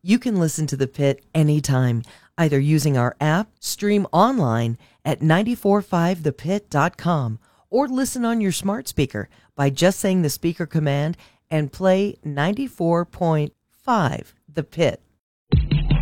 You can listen to The Pit anytime, either using our app, stream online at 945thepit.com, or listen on your smart speaker by just saying the speaker command and play 94.5 The Pit.